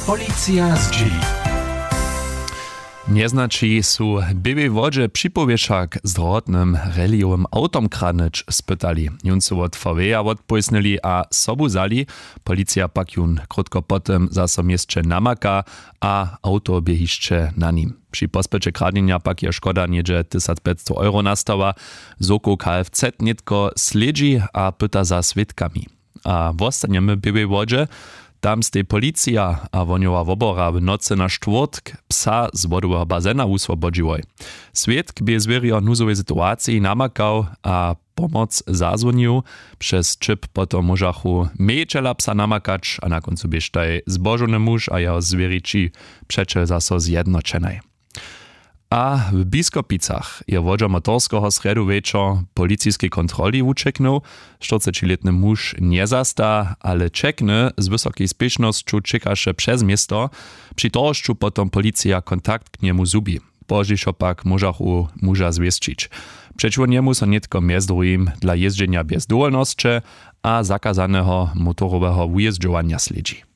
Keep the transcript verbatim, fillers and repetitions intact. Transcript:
Policja z G. Nieznači su bywej wodzie przypowieszak z drotnym reliowym autom kranecz spytali. Jun su od V W odpojsnili a sobu zali. Policja pak jun krótko potem zaso mieszcze namaka, a auto biehiszcze na nim. Przy pospecie kradnienia pak je szkoda niedzie tysiąc pięćset euro nastała. Zoko K F Z nitko sledzi a pyta za świadkami. A w ostaniemy bywej wodzie tam stej policja a woniowa wobora w nocy na czwartk psa z wodowego bazena uswobodziłoj. Świadk by zwierio nuzowej sytuacji namakał a pomoc zazwonił, przez čip potom możachu miejczela psa namakać, a na końcu bieżtaj zbożony mąż a jeho zwieryci przeczel zaso zjednoczenej. A w Biskopicach je wodzia motorskiego sredu wieczor policijskiej kontroli uczeknął. czterdziestoletny mąż nie zasta, ale czekny z wysokiej spiesznością czekasze przez miasto. Przy torszczu potom policja kontakt k niemu zubi. Pożiszo pak możachu męża zwieszczyć. Przeciwko niemu są nie tylko miezdruim dla jeżdżenia bez dowolności, a zakazanego motorowego wyjeżdżowania śledzi.